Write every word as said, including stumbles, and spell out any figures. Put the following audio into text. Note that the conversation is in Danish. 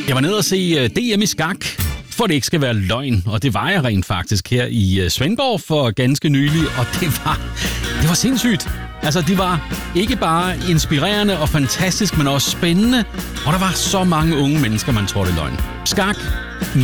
Jeg var nede og se D M i skak, for det ikke skal være løgn. Og det var jeg rent faktisk her i Svendborg for ganske nylig. Og det var, det var sindssygt. Altså, de var ikke bare inspirerende og fantastisk, men også spændende. Og der var så mange unge mennesker, man tror det er løgn. Skak